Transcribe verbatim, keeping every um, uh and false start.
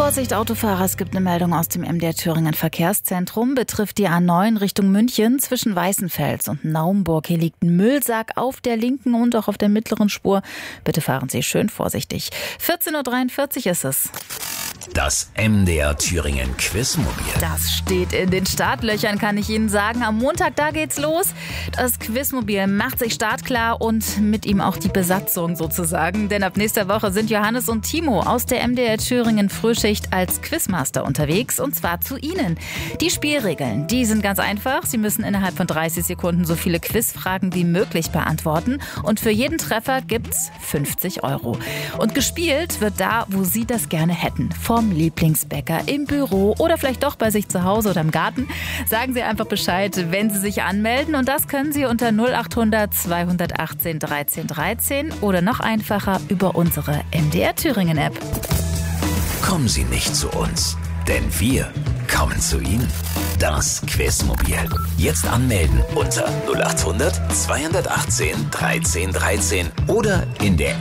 Vorsicht Autofahrer, es gibt eine Meldung aus dem M D R Thüringen Verkehrszentrum. Betrifft die A neun Richtung München zwischen Weißenfels und Naumburg. Hier liegt ein Müllsack auf der linken und auch auf der mittleren Spur. Bitte fahren Sie schön vorsichtig. vierzehn Uhr dreiundvierzig ist es. Das M D R Thüringen Quizmobil. Das steht in den Startlöchern, kann ich Ihnen sagen. Am Montag, da geht's los. Das Quizmobil macht sich startklar und mit ihm auch die Besatzung sozusagen. Denn ab nächster Woche sind Johannes und Timo aus der M D R Thüringen Frühschicht als Quizmaster unterwegs. Und zwar zu Ihnen. Die Spielregeln, die sind ganz einfach. Sie müssen innerhalb von dreißig Sekunden so viele Quizfragen wie möglich beantworten. Und für jeden Treffer gibt's fünfzig Euro. Und gespielt wird da, wo Sie das gerne hätten. Vom Lieblingsbäcker, im Büro oder vielleicht doch bei sich zu Hause oder im Garten. Sagen Sie einfach Bescheid, wenn Sie sich anmelden. Und das können Sie unter null acht hundert zweihundertachtzehn dreizehn dreizehn oder noch einfacher über unsere M D R Thüringen App. Kommen Sie nicht zu uns, denn wir kommen zu Ihnen. Das Quizmobil. Jetzt anmelden unter null acht hundert zweihundertachtzehn dreizehn dreizehn oder in der